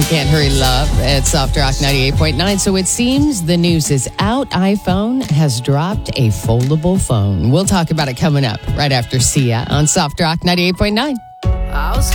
Can't Hurry Love at Soft Rock 98.9. So it seems the news is out. iPhone has dropped a foldable phone. We'll talk about it coming up right after Sia on Soft Rock 98.9. I was